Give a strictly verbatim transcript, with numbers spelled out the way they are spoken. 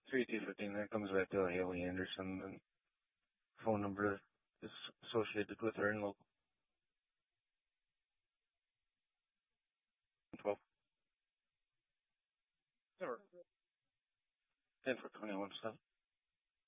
three two fifteen, that comes back to Haley Anderson, and phone number is associated with her in local. twelve. ten for twenty-one stuff.